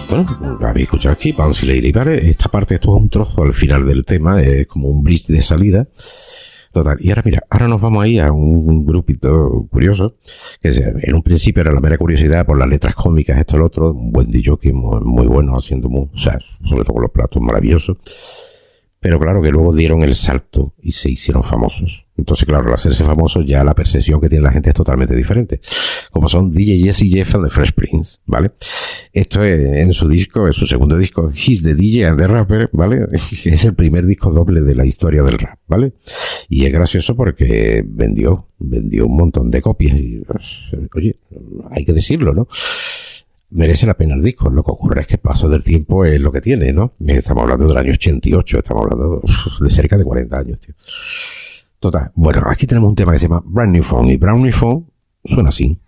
Bueno, habéis escuchado aquí, Bouncy Lady, ¿vale? Esta parte, esto es un trozo al final del tema, es como un bridge de salida. Total. Y ahora mira, ahora nos vamos a ir a un grupito curioso, que en un principio era la mera curiosidad por las letras cómicas, esto, lo otro, un buen DJ muy bueno, haciendo, o sea, sobre todo con los platos maravillosos. Pero claro que luego dieron el salto y se hicieron famosos. Entonces, claro, al hacerse famosos ya la percepción que tiene la gente es totalmente diferente. Como son DJ Jesse Jeff and the Fresh Prince, ¿vale? Esto es en su disco, en su segundo disco, He's the DJ and the Rapper, ¿vale? Es el primer disco doble de la historia del rap, ¿vale? Y es gracioso porque vendió un montón de copias. Y, pues, oye, hay que decirlo, ¿no? Merece la pena el disco. Lo que ocurre es que el paso del tiempo es lo que tiene, ¿no? Estamos hablando del año 88, estamos hablando de cerca de 40 años, tío. Total. Bueno, aquí tenemos un tema que se llama Brand New Phone, y Brand New Phone suena así.